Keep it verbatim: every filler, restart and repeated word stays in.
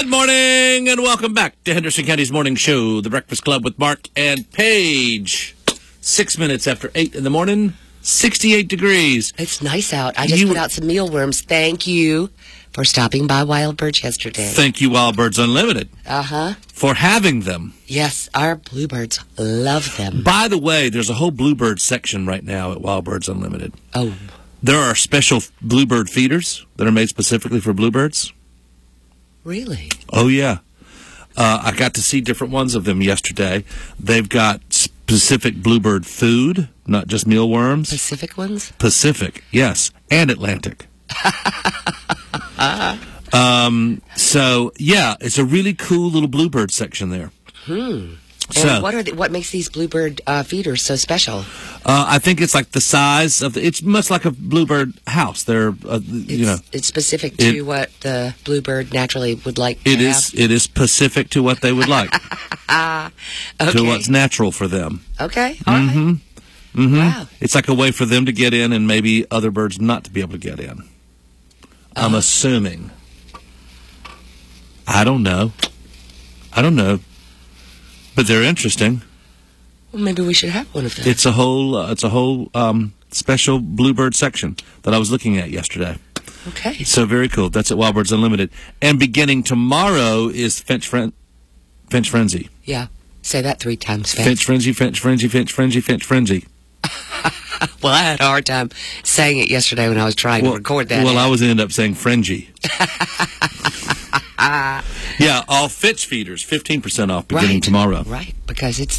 Good morning and welcome back to Henderson County's morning show, The Breakfast Club with Mark and Paige. Six minutes after eight in the morning, sixty-eight degrees. It's nice out. I just You- put out some mealworms. Thank you for stopping by Wild Birds yesterday. Thank you, Wild Birds Unlimited, Uh-huh. for having them. Yes, our bluebirds love them. By the way, there's a whole bluebird section right now at Wild Birds Unlimited. Oh, There are special bluebird feeders that are made specifically for bluebirds. really? Oh, yeah. Uh, I got to see different ones of them yesterday. They've got specific bluebird food, not just mealworms. Pacific ones? Pacific, yes, and Atlantic. um, so, yeah, it's a really cool little bluebird section there. Hmm. So, And what are the, what makes these bluebird uh, feeders so special? uh, I think it's like the size of the, it's much like a bluebird house. They're, uh, It's, you know, it's specific to it- what the bluebird naturally would like to it have. is it is specific to what they would like, Okay. to what's natural for them. Okay. All right. Mm-hmm. Mm-hmm. Wow. It's like a way for them to get in and maybe other birds not to be able to get in. I'm Uh-huh. assuming. I don't know. I don't know. But they're interesting. Well, maybe we should have one of them. It's a whole uh, it's a whole um, special bluebird section that I was looking at yesterday. Okay. So very cool. That's at Wild Birds Unlimited. And beginning tomorrow is Finch Fren- Finch Frenzy. Yeah. Say that three times fast. Finch Frenzy, Finch Frenzy, Finch Frenzy, Finch Frenzy. Well, I had a hard time saying it yesterday when I was trying Well, to record that. well I was ended up saying Frenzy. Yeah, all Fitch feeders, fifteen percent off beginning Right. tomorrow. Right, because it's